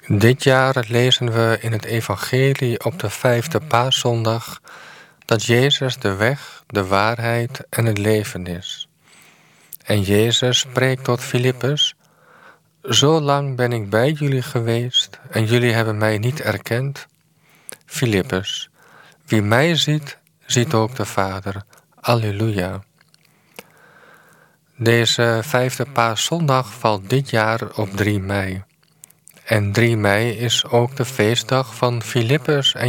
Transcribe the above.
Dit jaar lezen we in het evangelie op de 5e paaszondag dat Jezus de weg, de waarheid en het leven is. En Jezus spreekt tot Filippus: zo lang ben ik bij jullie geweest en jullie hebben mij niet erkend. Filippus, wie mij ziet, ziet ook de Vader. Alleluia. Deze 5e paaszondag valt dit jaar op 3 mei. En 3 mei is ook de feestdag van Filippus en